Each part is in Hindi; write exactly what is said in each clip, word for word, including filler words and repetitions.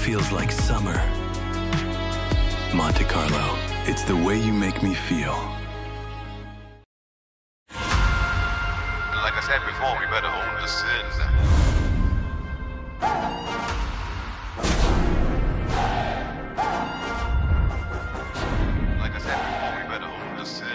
feels like summer. Monte Carlo, it's the way you make me feel. Like I said before, we better own the sin. Like I said before, we better own the sin.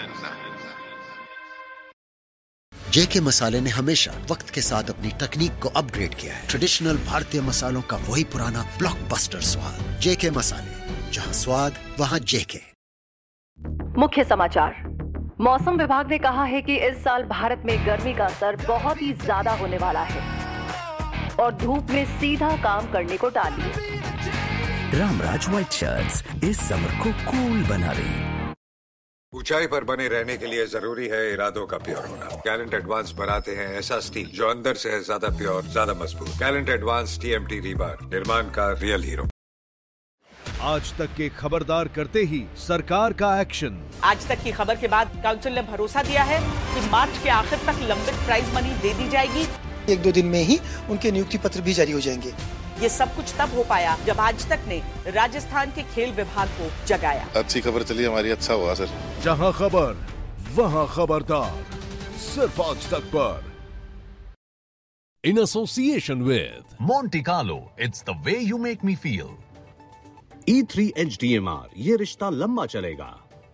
जेके मसाले ने हमेशा वक्त के साथ अपनी तकनीक को अपग्रेड किया है। ट्रेडिशनल भारतीय मसालों का वही पुराना ब्लॉकबस्टर स्वाद। जेके मसाले, जहां स्वाद वहां जेके। मुख्य समाचार। मौसम विभाग ने कहा है कि इस साल भारत में गर्मी का असर बहुत ही ज्यादा होने वाला है और धूप में सीधा काम करने को टालिए। रामराज व्हाइट शर्ट्स इस समर को कूल बना रही। ऊंचाई पर बने रहने के लिए जरूरी है इरादों का प्योर होना। गैलेंट एडवांस बनाते हैं ऐसा स्टील जो अंदर से है ज्यादा प्योर, ज्यादा मजबूत। गैलेंट एडवांस टीएमटी रीबार, निर्माण का रियल हीरो। आज तक के खबरदार करते ही सरकार का एक्शन। आज तक की खबर के बाद काउंसिल ने भरोसा दिया है कि मार्च के आखिर तक लंबित प्राइज मनी दे दी जाएगी। एक दो दिन में ही उनके नियुक्ति पत्र भी जारी हो जाएंगे। ये सब कुछ तब हो पाया जब आज तक ने राजस्थान के खेल विभाग को जगाया। अच्छी खबर चली हमारी, अच्छा हुआ सर। जहां खबर वहां खबरदार, सिर्फ आज तक पर। In association with Monte Carlo, it's the way you make me feel. E three H D M R, ये रिश्ता लंबा चलेगा।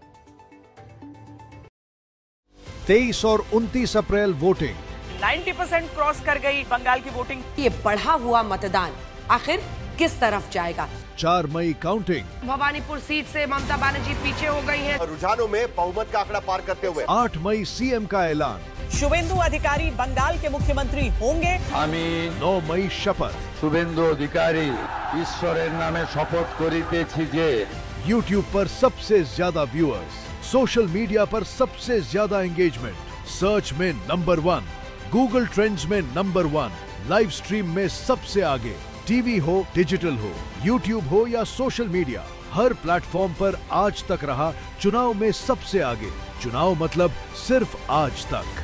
तेईस और उनतीस अप्रैल वोटिंग। नब्बे परसेंट क्रॉस कर गई बंगाल की वोटिंग। ये बढ़ा हुआ मतदान आखिर किस तरफ जाएगा? चार मई काउंटिंग। भवानीपुर सीट से ममता बनर्जी पीछे हो गई है। रुझानों में बहुमत का आंकड़ा पार करते हुए आठ मई सीएम का ऐलान। शुभेंदु अधिकारी बंगाल के मुख्यमंत्री होंगे। आमीन। नौ मई शपथ। शुभेंदु अधिकारी ईश्वरेर नामे शपथ करितेछि जे। यूट्यूब पर सबसे ज्यादा व्यूअर्स, सोशल मीडिया पर सबसे ज्यादा एंगेजमेंट, सर्च में नंबर वन, गूगल ट्रेंड्स में नंबर वन, लाइव स्ट्रीम में सबसे आगे। टीवी हो, डिजिटल हो, यूट्यूब हो या सोशल मीडिया, हर प्लेटफॉर्म पर आज तक रहा चुनाव में सबसे आगे। चुनाव मतलब सिर्फ आज तक।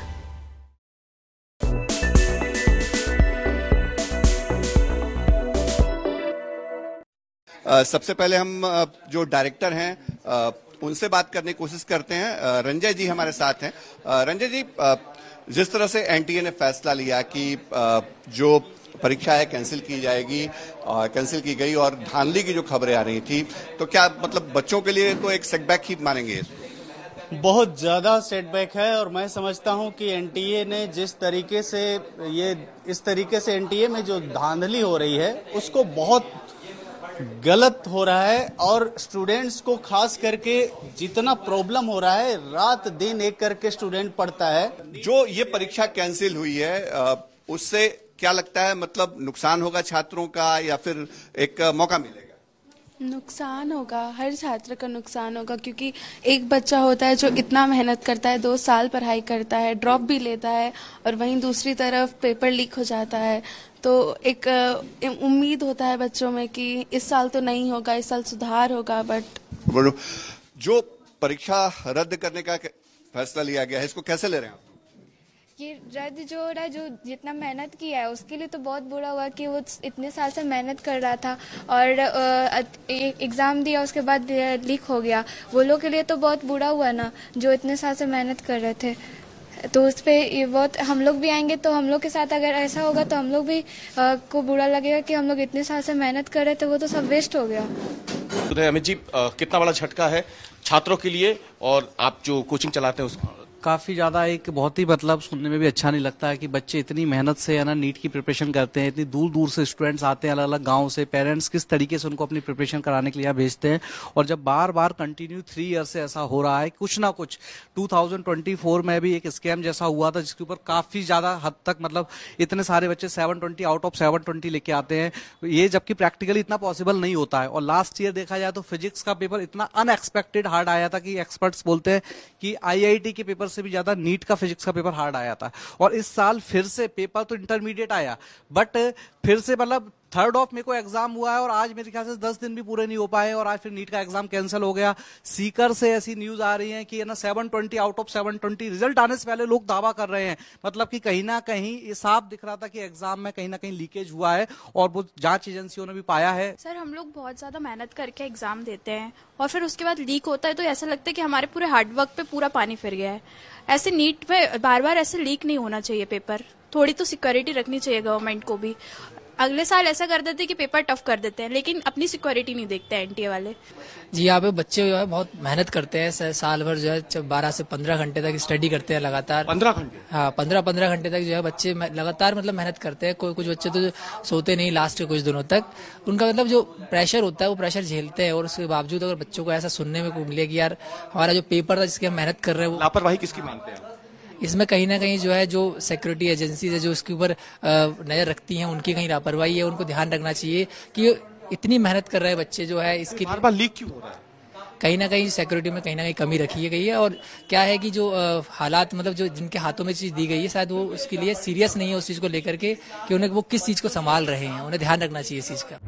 Uh, सबसे पहले हम uh, जो डायरेक्टर हैं uh, उनसे बात करने की कोशिश करते हैं। uh, रंजय जी हमारे साथ हैं। uh, रंजय जी, uh, जिस तरह से एनटीए ने फैसला लिया कि uh, जो परीक्षा है कैंसिल की जाएगी, uh, कैंसिल की गई और धांधली की जो खबरें आ रही थी, तो क्या मतलब बच्चों के लिए तो एक सेटबैक ही मानेंगे? बहुत ज्यादा सेटबैक है और मैं समझता हूं कि एनटीए ने जिस तरीके से ये इस तरीके से एनटीए में जो धांधली हो रही है उसको बहुत गलत हो रहा है और स्टूडेंट्स को खास करके जितना प्रॉब्लम हो रहा है, रात दिन एक करके स्टूडेंट पढ़ता है। जो ये परीक्षा कैंसिल हुई है उससे क्या लगता है, मतलब नुकसान होगा छात्रों का या फिर एक मौका मिलेगा? नुकसान होगा, हर छात्र का नुकसान होगा, क्योंकि एक बच्चा होता है जो इतना मेहनत करता है, दो साल पढ़ाई करता है, ड्रॉप भी लेता है और वहीं दूसरी तरफ पेपर लीक हो जाता है। तो एक उम्मीद होता है बच्चों में कि इस साल तो नहीं होगा, इस साल सुधार होगा। बट जो परीक्षा रद्द करने का फैसला लिया गया है, इसको कैसे ले रहे हैं आप? ये रद्द जो हो रहा है, जो जितना मेहनत किया है उसके लिए तो बहुत बुरा हुआ कि वो इतने साल से मेहनत कर रहा था और एग्जाम दिया उसके बाद लीक हो गया। वो लोग के लिए तो बहुत बुरा हुआ ना, जो इतने साल से मेहनत कर रहे थे। तो उस पे ये बहुत, हम लोग भी आएंगे तो हम लोग के साथ अगर ऐसा होगा तो हम लोग भी आ, को बुरा लगेगा कि हम लोग इतने साल से मेहनत कर रहे थे, वो तो सब वेस्ट हो गया। अमित जी, आ, कितना बड़ा झटका है छात्रों के लिए और आप जो कोचिंग चलाते हैं उसको? काफ़ी ज़्यादा एक बहुत ही मतलब सुनने में भी अच्छा नहीं लगता है कि बच्चे इतनी मेहनत से है ना नीट की प्रिपरेशन करते हैं, इतनी दूर दूर से स्टूडेंट्स आते हैं अलग अलग गांव से, पेरेंट्स किस तरीके से उनको अपनी प्रिपरेशन कराने के लिए भेजते हैं। और जब बार बार कंटिन्यू थ्री ईयर से ऐसा हो रहा है, कुछ ना कुछ टू थाउजेंड ट्वेंटी फोर में भी एक स्कैम जैसा हुआ था जिसके ऊपर काफ़ी ज़्यादा हद तक मतलब इतने सारे बच्चे seven twenty out of seven twenty लेके आते हैं, ये जबकि प्रैक्टिकली इतना पॉसिबल नहीं होता है। और लास्ट ईयर देखा जाए तो फिजिक्स का पेपर इतना अनएक्सपेक्टेड हार्ड आया था कि एक्सपर्ट्स बोलते हैं कि आईआईटी के पेपर से भी ज़्यादा नीट का फिजिक्स का पेपर हार्ड आया था। और इस साल फिर से पेपर तो इंटरमीडिएट आया, बट फिर से मतलब थर्ड ऑफ मे को एग्जाम हुआ है और आज मेरे ख्याल से दस दिन भी पूरे नहीं हो पाए और आज फिर नीट का एग्जाम कैंसिल हो गया। सीकर से ऐसी न्यूज आ रही है कि ना seven twenty out of seven twenty result आने से पहले लोग दावा कर रहे हैं, मतलब कि कहीं ना कहीं ये साफ दिख रहा था कि एग्जाम में कहीं ना कहीं लीकेज हुआ है और वो जांच एजेंसियों ने भी पाया है। सर हम लोग बहुत ज्यादा मेहनत करके एग्जाम देते हैं और फिर उसके बाद लीक होता है तो ऐसा लगता है कि हमारे पूरे हार्डवर्क पे पूरा पानी फिर गया है। ऐसे नीट में बार बार ऐसे लीक नहीं होना चाहिए पेपर, थोड़ी तो सिक्योरिटी रखनी चाहिए गवर्नमेंट को भी। अगले साल ऐसा कर देते हैं कि पेपर टफ कर देते हैं लेकिन अपनी सिक्योरिटी नहीं देखते हैं एनटीए वाले। जी यहाँ पे बच्चे जो है बहुत मेहनत करते हैं, साल भर जो है बारह से पंद्रह घंटे तक स्टडी करते हैं लगातार। पंद्रह घंटे हाँ पंद्रह पंद्रह घंटे तक जो है बच्चे लगातार मतलब मेहनत करते हैं। कोई कुछ बच्चे तो सोते नहीं लास्ट के कुछ दिनों तक, उनका मतलब जो प्रेशर होता है वो प्रेशर झेलते हैं। और उसके बावजूद अगर बच्चों को ऐसा सुनने में मिले कि यार हमारा जो पेपर था जिसकी हम मेहनत कर रहे हैं, लापरवाही किसकी मानते हैं? इसमें कहीं ना कहीं जो है जो सिक्योरिटी एजेंसीज है जो इसके ऊपर नजर रखती हैं उनकी कहीं लापरवाही है। उनको ध्यान रखना चाहिए कि इतनी मेहनत कर रहे हैं बच्चे जो है इसकी बार बार लीक क्यों हो रहा है? कहीं ना कहीं सिक्योरिटी में कहीं ना कहीं कमी रखी गई है। और क्या है कि जो हालात मतलब जो जिनके हाथों में चीज दी गई है शायद वो उसके लिए सीरियस नहीं है उस चीज को लेकर के कि उन्हें वो किस चीज को संभाल रहे हैं, उन्हें ध्यान रखना चाहिए इस चीज का।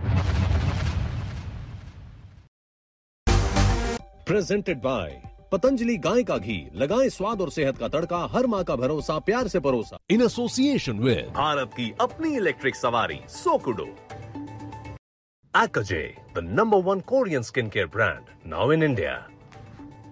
प्रेजेंटेड बाय पतंजलि गाय का घी, लगाएं स्वाद और सेहत का तड़का, हर माँ का भरोसा, प्यार से परोसा। इन एसोसिएशन विद भारत की अपनी इलेक्ट्रिक सवारी सोकुडो। Akaje, the number one Korean skincare brand, now in India.